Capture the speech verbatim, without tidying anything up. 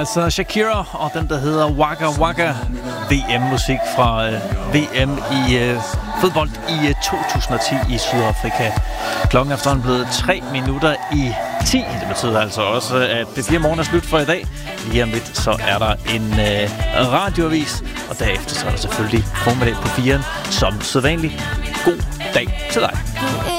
altså Shakira og den, der hedder Waka Waka. V M-musik fra øh, V M i øh, fodbold i øh, to tusind og ti i Sydafrika. Klokken er efterhånden blevet tre minutter i ti. Det betyder altså også, at P fire Morgen er slut for i dag. Lige om lidt, så er der en øh, radioavis, og derefter så er der selvfølgelig formiddag på firen som sædvanligt. God dag til dig.